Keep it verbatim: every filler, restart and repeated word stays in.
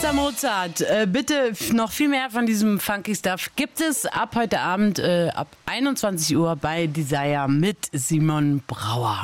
Schwester Mozart, äh, bitte noch viel mehr von diesem Funky Stuff gibt es ab heute Abend äh, ab einundzwanzig Uhr bei Desire mit Simon Brauer.